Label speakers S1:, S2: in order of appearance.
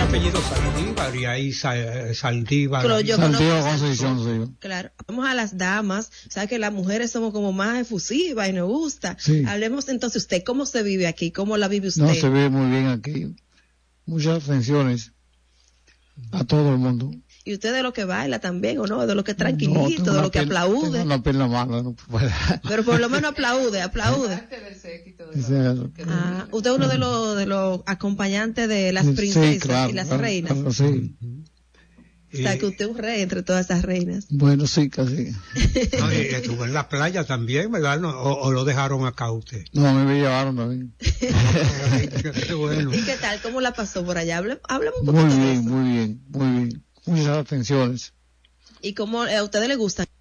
S1: apellido Saldívar y ahí Saldívar.
S2: Pero yo conozco
S3: Santiago Concepción, soy yo.
S2: Claro, vamos a las damas, o sea que las mujeres somos como más efusivas y nos gusta.
S3: Sí.
S2: Hablemos entonces, usted, ¿cómo se vive aquí? ¿Cómo la vive usted?
S3: No, se ve muy bien aquí. Muchas atenciones a todo el mundo.
S2: ¿Y usted de lo que baila también o no? ¿De lo que es tranquilito,
S3: tengo
S2: de
S3: una
S2: lo que
S3: pierna-
S2: aplaude?
S3: Tengo una pierna mala, no puedo.
S2: Pero por lo menos aplaude. Usted es uno de los acompañantes de las princesas
S3: Sí, claro,
S2: y las
S3: claro,
S2: reinas.
S3: claro, sí.
S2: O sea que usted es un rey entre todas esas reinas.
S3: Bueno, sí, casi.
S1: No, y estuvo en la playa también, ¿verdad? No, o lo dejaron acá usted.
S3: No, a mí me llevaron también.
S1: Qué bueno.
S2: ¿Y qué tal? ¿Cómo la pasó por allá? Hablemos un poquito
S3: Muy
S2: de
S3: bien,
S2: eso.
S3: muy bien, muy bien. Muchas atenciones.
S2: ¿Y cómo a ustedes les gusta